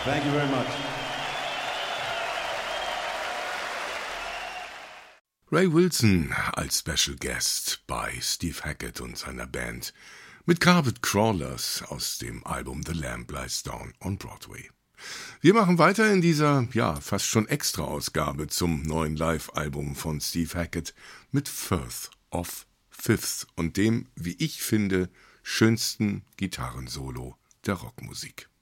Thank you very much. Ray Wilson als Special Guest bei Steve Hackett und seiner Band mit Carpet Crawlers aus dem Album The Lamb Lies Down on Broadway. Wir machen weiter in dieser, fast schon Extra-Ausgabe zum neuen Live-Album von Steve Hackett mit Firth of Fifth und dem, wie ich finde, schönsten Gitarrensolo der Rockmusik.